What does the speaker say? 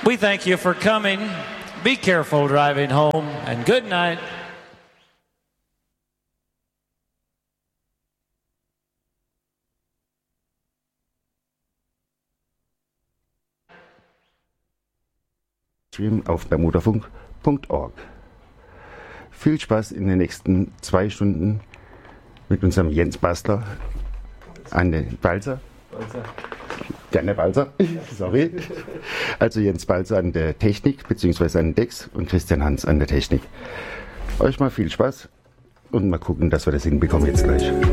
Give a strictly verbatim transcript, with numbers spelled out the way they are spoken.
We thank you for coming. Be careful driving home, and good night. Stream auf bermudafunk punkt org. Viel Spaß in den nächsten zwei Stunden mit unserem Jens Bastler an den Balzer. Balzer. Gerne Balzer, sorry. Also Jens Balzer an der Technik bzw. an den Decks und Christian Hans an der Technik. Euch mal viel Spaß und mal gucken, dass wir das hinbekommen jetzt gleich.